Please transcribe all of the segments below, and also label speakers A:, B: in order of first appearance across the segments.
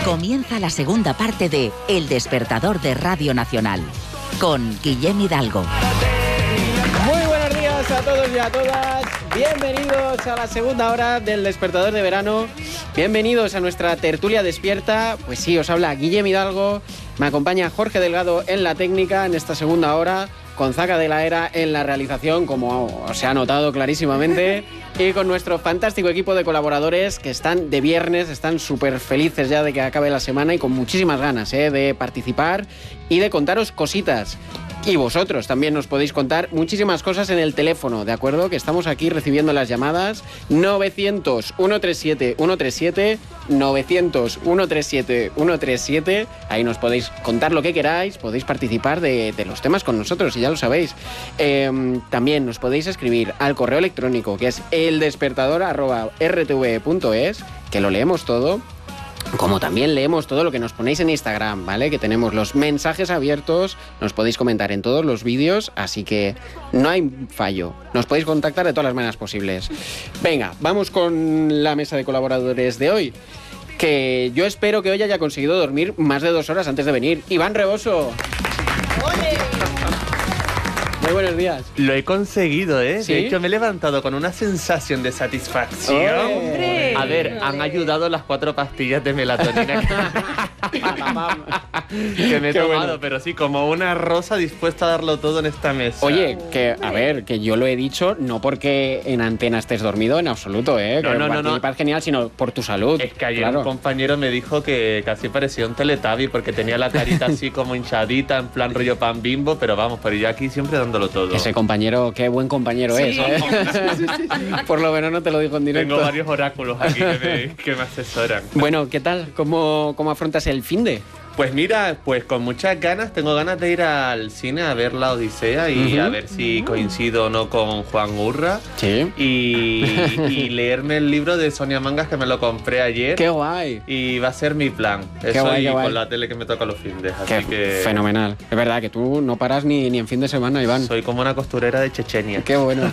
A: Comienza la segunda parte de El Despertador de Radio Nacional, con Guillem Hidalgo.
B: Muy buenos días a todos y a todas. Bienvenidos a la segunda hora del Despertador de Verano. Bienvenidos a nuestra tertulia despierta. Pues sí, os habla Guillem Hidalgo. Me acompaña Jorge Delgado en la técnica en esta segunda hora, con Zaca de la Era en la realización, como se ha notado clarísimamente, y con nuestro fantástico equipo de colaboradores que están de viernes, están súper felices ya de que acabe la semana y con muchísimas ganas de participar y de contaros cositas. Y vosotros también nos podéis contar muchísimas cosas en el teléfono, ¿de acuerdo? Que estamos aquí recibiendo las llamadas 900-137-137, 900-137-137. Ahí nos podéis contar lo que queráis, podéis participar de los temas con nosotros, y ya lo sabéis. También nos podéis escribir al correo electrónico, que es eldespertador@rtve.es, que lo leemos todo. Como también leemos todo lo que nos ponéis en Instagram, ¿vale? Que tenemos los mensajes abiertos, nos podéis comentar en todos los vídeos, así que no hay fallo. Nos podéis contactar de todas las maneras posibles. Venga, vamos con la mesa de colaboradores de hoy, que yo espero que hoy haya conseguido dormir más de 2 horas antes de venir. Iván Reboso. ¡Ole! Muy buenos días.
C: Lo he conseguido, ¿eh?
B: ¿Sí?
C: De hecho, me he levantado con una sensación de satisfacción.
B: ¡Hombre!
C: A ver, han ayudado las 4 pastillas de melatonina que me he tomado,
B: bueno.
C: pero sí, como una rosa dispuesta a darlo todo en esta mesa.
B: Oye, que a ver, que yo lo he dicho no porque en antena estés dormido en absoluto, ¿eh?
C: No,
B: que
C: no, no,
B: participas genial, sino por tu salud.
C: Es que ayer
B: claro.
C: un compañero me dijo que casi parecía un Teletubby porque tenía la carita así como hinchadita, en plan rollo pan Bimbo, pero vamos, pero yo aquí siempre dándolo todo.
B: Ese compañero, qué buen compañero es, ¿eh? Por lo menos no te lo digo en directo.
C: Tengo varios oráculos aquí que me asesoran.
B: Bueno, ¿qué tal? ¿Cómo afrontas el finde?
C: Pues mira, pues con muchas ganas, tengo ganas de ir al cine a ver La Odisea y a ver si coincido o no con Juan Urra.
B: Sí.
C: Y leerme el libro de Sonia Mangas, que me lo compré ayer.
B: ¡Qué guay!
C: Y va a ser mi plan.
B: Qué
C: Eso
B: guay,
C: y
B: qué guay.
C: con la tele que me toca los fines. Así
B: Qué
C: que
B: fenomenal. Es verdad que tú no paras ni en fin de semana, Iván.
C: soy como una costurera de Chechenia.
B: Qué bueno.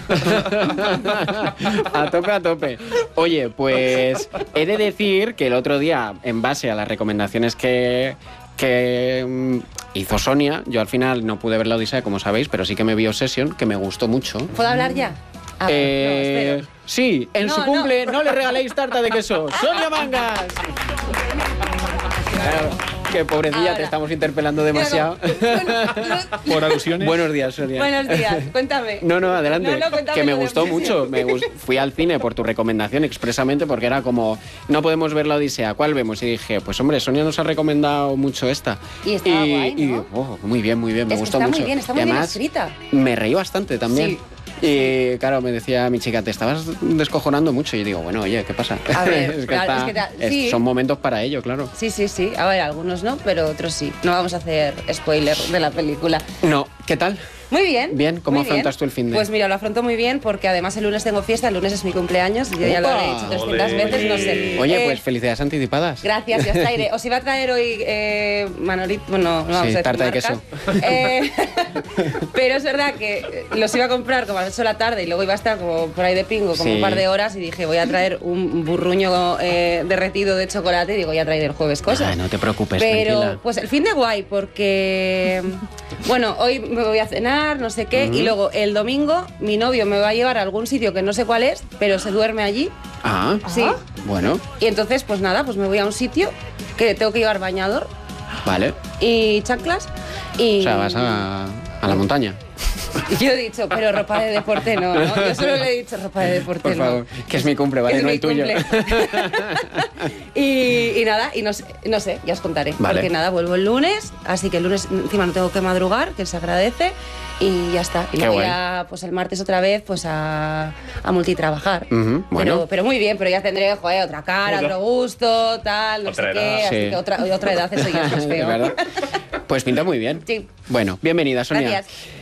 B: A tope, a tope. Oye, pues he de decir que el otro día, en base a las recomendaciones que hizo Sonia, yo al final no pude ver La Odisea, como sabéis, pero sí que me vi Obsession, que me gustó mucho.
D: ¿Puedo hablar ya? A ver, no, espero.
B: Sí, en su cumple no le regaléis tarta de queso. ¡Sonia Mangas! Claro, que pobrecilla,
D: Ahora.
B: te estamos interpelando demasiado.
E: Por alusiones.
B: Buenos días, Sonia.
D: Buenos días, cuéntame.
B: No, adelante.
D: No, cuéntame
B: que me
D: lo de
B: gustó
D: Obsesión.
B: mucho. Fui al cine por tu recomendación expresamente, porque era como, no podemos ver La Odisea, ¿cuál vemos? Y dije, pues hombre, Sonia nos ha recomendado mucho esta.
D: Y estaba guay, ¿no?
B: Muy bien, me
D: Es que
B: gustó
D: está
B: mucho.
D: muy bien, está muy
B: Y
D: bien
B: además,
D: escrita.
B: me reí bastante también.
D: Sí.
B: Y claro, me decía mi chica, te estabas descojonando mucho. Y yo digo, bueno, oye, ¿qué pasa?
D: A ver,
B: es que,
D: claro, sí.
B: son momentos para ello, claro.
D: Sí. A ver, algunos no, pero otros sí. No vamos a hacer spoiler de la película.
B: No, ¿qué tal?
D: Muy bien.
B: Bien, ¿cómo
D: muy
B: afrontas tú el finde?
D: Pues mira, lo afronto muy bien porque además el lunes tengo fiesta, el lunes es mi cumpleaños, yo ya lo
B: ¡Opa!
D: he dicho 300
C: Ole.
D: veces, no sé.
B: Oye, pues felicidades anticipadas.
D: Gracias, ya está, iré. Os iba a traer hoy Manolito, bueno, no vamos a decir
B: tarta de
D: marcas. Pero es verdad que los iba a comprar como a las 8 de la tarde y luego iba a estar como por ahí de pingo, como
B: Sí.
D: un par de horas, y dije, voy a traer un burruño derretido de chocolate y digo, ya traeré el jueves cosas.
B: Ay, no te preocupes,
D: Pero
B: tranquila.
D: pues el fin de guay porque, bueno, hoy me voy a cenar, no sé qué, y luego el domingo mi novio me va a llevar a algún sitio que no sé cuál es, pero se duerme allí.
B: Ah,
D: Sí.
B: bueno,
D: Y entonces, pues nada, pues me voy a un sitio que tengo que llevar bañador
B: vale.
D: y chanclas y...
B: O sea, vas a la montaña.
D: Yo he dicho, pero ropa de deporte no, ¿no? Yo solo le he dicho ropa de deporte
B: Por
D: no.
B: favor, que es mi cumple, ¿vale?
D: Es
B: no
D: mi
B: el tuyo.
D: cumple. y nada, y no sé, ya os contaré.
B: Vale.
D: Porque nada, vuelvo el lunes, así que el lunes encima no tengo que madrugar, que se agradece, y ya está. Y
B: Qué
D: luego
B: guay.
D: ya, pues el martes otra vez, pues a multitrabajar.
B: Ujú, bueno.
D: Pero muy bien, pero ya tendré, joder, otra cara, otro gusto, tal, no
C: Otra
D: sé qué,
C: edad.
D: así
B: Sí.
D: que otra edad, eso ya es más
B: De
D: feo.
B: verdad. Pues pinta muy bien.
D: Sí.
B: Bueno, bienvenida, Sonia.
D: Gracias.